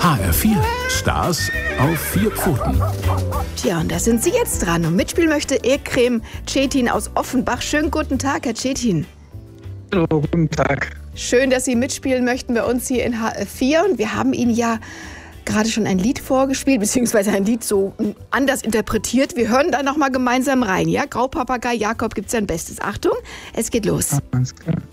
HR4, Stars auf 4 Pfoten. Tja, und da sind Sie jetzt dran. Und mitspielen möchte Ekrem Cetin aus Offenbach. Schönen guten Tag, Herr Cetin. Hallo, guten Tag. Schön, dass Sie mitspielen möchten bei uns hier in HR4. Und wir haben Ihnen ja gerade schon ein Lied vorgespielt, beziehungsweise ein Lied so anders interpretiert. Wir hören da nochmal gemeinsam rein, ja? Graupapagei Jakob gibt sein Bestes. Achtung, es geht los. Alles klar.